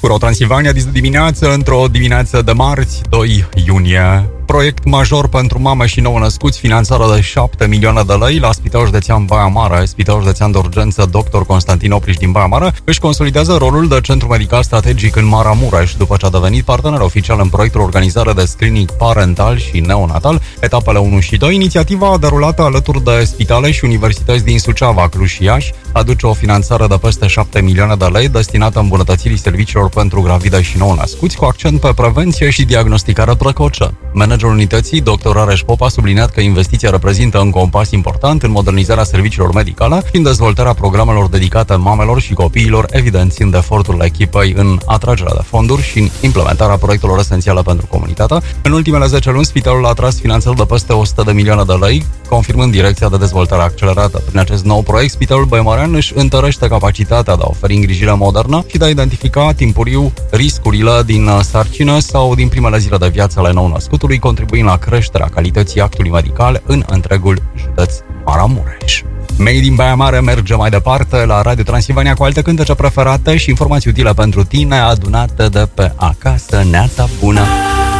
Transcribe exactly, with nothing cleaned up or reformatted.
Ro Transilvania de dimineață, într-o dimineață de marți, doi iunie. Proiect major pentru mame și nou-născuți, finanțare de șapte milioane de lei la Spitalul Județean Baia Mare. Spitalul Județean de Urgență doctor Constantin Opriș din Baia Mare își consolidează rolul de centru medical strategic în Maramureș, după ce a devenit partener oficial în proiectul organizare de screening parental și neonatal, etapele unu și doi. Inițiativa derulată alături de spitale și universități din Suceava, Cluj și Iași aduce o finanțare de peste șapte milioane de lei destinată îmbunătățirii serviciilor pentru gravide și nou-născuți, cu accent pe prevenție și diagnosticare precoce. Managerul unității, doctor Rareș Pop, a subliniat că investiția reprezintă încă un pas important în modernizarea serviciilor medicale și în dezvoltarea programelor dedicate mamelor și copiilor, evidențiind eforturile echipei în atragerea de fonduri și în implementarea proiectelor esențiale pentru comunitate. În ultimele zece luni, spitalul a atras finanțări de peste o sută de milioane de lei, confirmând direcția de dezvoltare accelerată. Prin acest nou proiect, Spitalul Băimarean își întărește capacitatea de a oferi îngrijire modernă și de a identifica timpuriu riscurile din sarcină sau din primele zile de viață ale nou-născutului, contribuind la creșterea calității actului medical în întregul județ Maramureș. Made in Baia Mare merge mai departe la Radio Transilvania cu alte cântece preferate și informații utile pentru tine adunate de pe acasă. Neața bună!